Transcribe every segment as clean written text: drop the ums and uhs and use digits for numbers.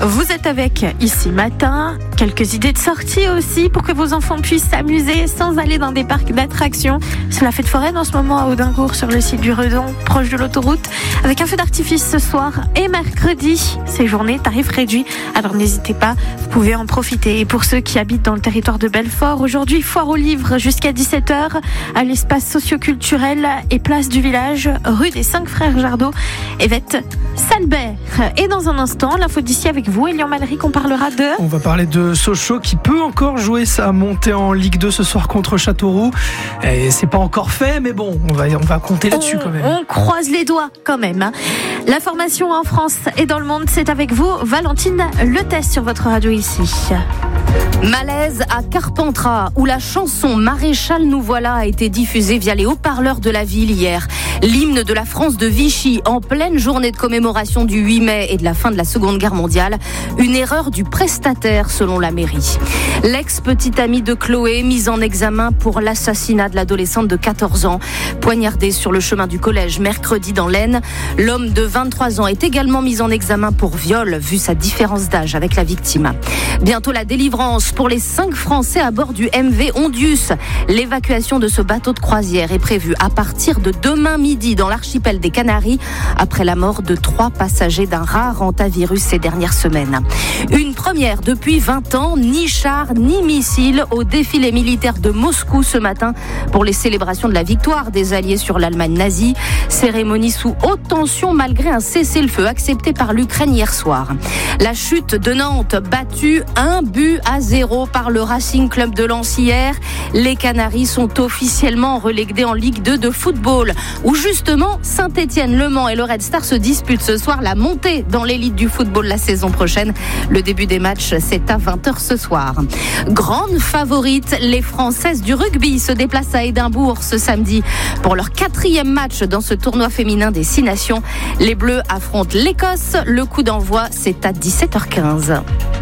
Vous êtes avec Ici Matin, quelques idées de sortie aussi pour que vos enfants puissent s'amuser sans aller dans des parcs d'attractions. C'est la fête foraine en ce moment à Audincourt sur le site du Redon, proche de l'autoroute, avec un feu d'artifice ce soir et mercredi. Ces journées, tarifs réduits, alors n'hésitez pas, vous pouvez en profiter. Et pour ceux qui habitent dans le territoire de Belfort, aujourd'hui, foire aux livres jusqu'à 17h à l'espace socioculturel et place du village, rue des 5 Frères Jardot, Évêque Salbert. Et dans un instant, l'info d'ici avec vous, Elian Malric, on parlera de... On va parler de Sochaux qui peut encore jouer sa montée en Ligue 2 ce soir contre Châteauroux. Et c'est pas encore fait, mais bon, on va compter là-dessus quand même. On croise les doigts quand même. Hein. L'information en France et dans le monde, c'est avec vous, Valentine Letès sur votre radio ici. Malaise à Carpentras, où la chanson Maréchal nous voilà a été diffusée via les haut-parleurs de la ville hier. L'hymne de la France de Vichy en pleine journée de commémoration du 8 mai et de la fin de la Seconde Guerre mondiale. Une erreur du prestataire selon la mairie. L'ex-petite amie de Chloé, mise en examen pour l'assassinat de l'adolescente de 14 ans, poignardée sur le chemin du collège mercredi dans l'Aisne. L'homme de 23 ans est également mis en examen pour viol, vu sa différence d'âge avec la victime. Bientôt la délivrance pour les 5 Français à bord du MV Ondius. L'évacuation de ce bateau de croisière est prévue à partir de demain midi dans l'archipel des Canaries, après la mort de 3 passagers d'un rare hantavirus ces dernières semaines. Une première depuis 20 ans, ni char ni missile au défilé militaire de Moscou ce matin pour les célébrations de la victoire des Alliés sur l'Allemagne nazie. Cérémonie sous haute tension malgré un cessez-le-feu accepté par l'Ukraine hier soir. La chute de Nantes battue 1-0 par le Racing Club de Lens hier. Les Canaries sont officiellement relégués en Ligue 2 de football, où justement Saint-Étienne, Le Mans et le Red Star se disputent ce soir la montée dans l'élite du football la saison prochaine. Le début des matchs, c'est à 20h ce soir. Grande favorite, les Françaises du rugby se déplacent à Édimbourg ce samedi pour leur 4e match dans ce tournoi féminin des 6 nations. Les Bleus affrontent l'Écosse. Le coup d'envoi, c'est à 17h15.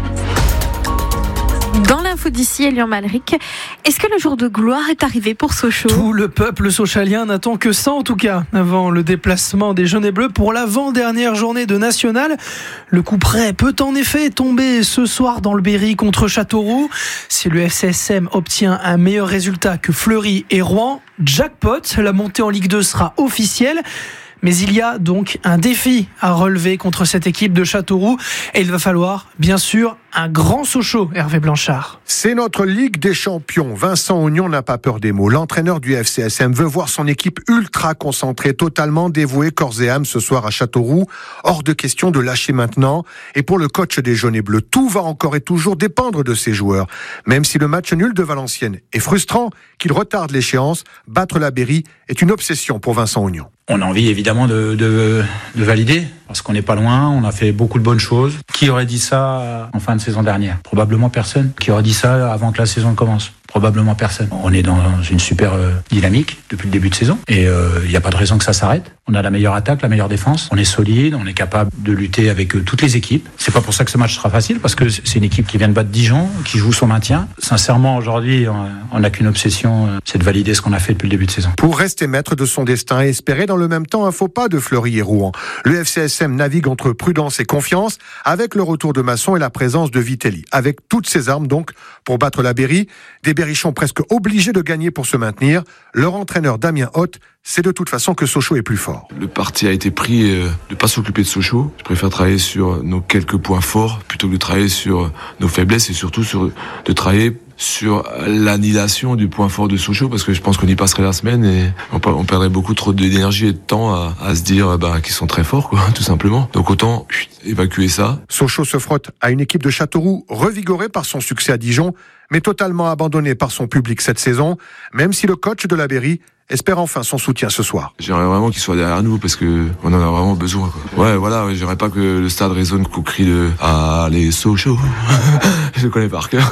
Dans l'info d'ici, Elian Malric, est-ce que le jour de gloire est arrivé pour Sochaux ? Tout le peuple sochalien n'attend que ça, en tout cas, avant le déplacement des jaunes et bleus pour l'avant-dernière journée de nationale. Le coup près peut en effet tomber ce soir dans le Berry contre Châteauroux. Si le FCSM obtient un meilleur résultat que Fleury et Rouen, jackpot, la montée en Ligue 2 sera officielle. Mais il y a donc un défi à relever contre cette équipe de Châteauroux. Et il va falloir, bien sûr, un grand Sochaux, Hervé Blanchard. C'est notre Ligue des Champions. Vincent Ognon n'a pas peur des mots. L'entraîneur du FCSM veut voir son équipe ultra concentrée, totalement dévouée corps et âme ce soir à Châteauroux. Hors de question de lâcher maintenant. Et pour le coach des jaunes et bleus, tout va encore et toujours dépendre de ses joueurs. Même si le match nul de Valenciennes est frustrant, qu'il retarde l'échéance, battre la Berry est une obsession pour Vincent Ognon. On a envie évidemment de valider, parce qu'on n'est pas loin, on a fait beaucoup de bonnes choses. Qui aurait dit ça en fin de saison dernière ? Probablement personne. Qui aurait dit ça avant que la saison commence ? Probablement personne. On est dans une super dynamique depuis le début de saison et il n'y a pas de raison que ça s'arrête. On a la meilleure attaque, la meilleure défense. On est solide, on est capable de lutter avec toutes les équipes. C'est pas pour ça que ce match sera facile, parce que c'est une équipe qui vient de battre Dijon, qui joue son maintien. Sincèrement, aujourd'hui, on n'a qu'une obsession, c'est de valider ce qu'on a fait depuis le début de saison. Pour rester maître de son destin et espérer dans le même temps un faux pas de Fleury et Rouen, le FCSM navigue entre prudence et confiance avec le retour de Masson et la présence de Vitelli. Avec toutes ses armes donc pour battre la Berry, des Berrichons presque obligés de gagner pour se maintenir. Leur entraîneur Damien Hoth sait de toute façon que Sochaux est plus fort. Le parti a été pris de ne pas s'occuper de Sochaux. Je préfère travailler sur nos quelques points forts plutôt que de travailler sur nos faiblesses et surtout de travailler sur l'annihilation du point fort de Sochaux, parce que je pense qu'on y passerait la semaine et on perdrait beaucoup trop d'énergie et de temps à se dire qu'ils sont très forts, quoi, tout simplement. Donc autant évacuer ça. Sochaux se frotte à une équipe de Châteauroux revigorée par son succès à Dijon, mais totalement abandonnée par son public cette saison, même si le coach de la Berry espère enfin son soutien ce soir. J'aimerais vraiment qu'il soit derrière nous parce que on en a vraiment besoin, quoi. Ouais, voilà, j'aimerais pas que le stade résonne qu'au cri de « Allez, Sochaux !» Je le connais par cœur.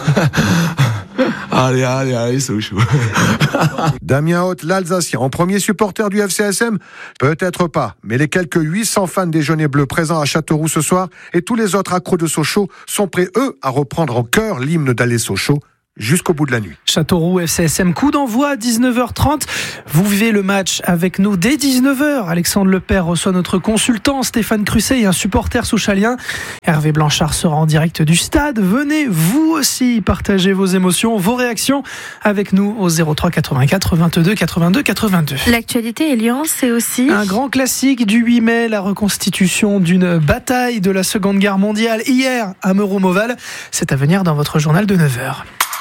Allez, Sochaux. Damien Hoth, l'Alsacien, en premier supporter du FCSM, peut-être pas, mais les quelques 800 fans des jaunes et bleus présents à Châteauroux ce soir et tous les autres accros de Sochaux sont prêts, eux, à reprendre en chœur l'hymne d'Allez Sochaux jusqu'au bout de la nuit. Châteauroux FCSM, coup d'envoi à 19h30. Vous vivez le match avec nous dès 19h. Alexandre Lepère reçoit notre consultant Stéphane Crusset et un supporter souchalien. Hervé Blanchard sera en direct du stade. Venez vous aussi partager vos émotions, vos réactions avec nous au 03 84 22 82 82. L'actualité, Elian, c'est aussi un grand classique du 8 mai, la reconstitution d'une bataille de la Seconde Guerre mondiale hier à Meuron-Moval. C'est à venir dans votre journal de 9h.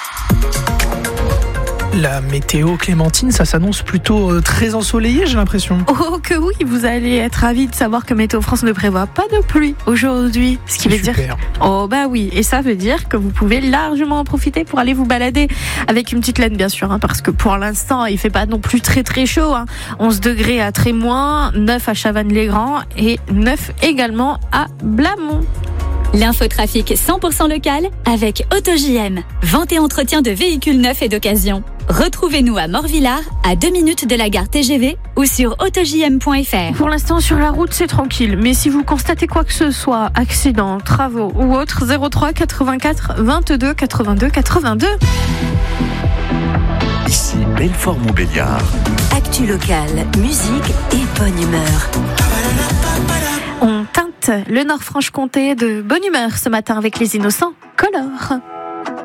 La météo, Clémentine, ça s'annonce plutôt très ensoleillé, j'ai l'impression. Oh que oui, vous allez être ravis de savoir que Météo France ne prévoit pas de pluie aujourd'hui. Ce qui veut dire... Oh bah oui, et ça veut dire que vous pouvez largement en profiter pour aller vous balader avec une petite laine bien sûr, parce que pour l'instant, il fait pas non plus très très chaud. 11 degrés à Trémoin, 9 à Chavannes-les-Grands et 9 également à Blamont. L'infotrafic 100% local avec AutoJM. Vente et entretien de véhicules neufs et d'occasion. Retrouvez-nous à Morvillard, à 2 minutes de la gare TGV ou sur autojm.fr. Pour l'instant, sur la route, c'est tranquille. Mais si vous constatez quoi que ce soit, accident, travaux ou autre, 03 84 22 82 82. Ici Belfort-Montbéliard. Actu locale, musique et bonne humeur. On teinte le Nord-Franche-Comté de bonne humeur ce matin avec les Innocents Color.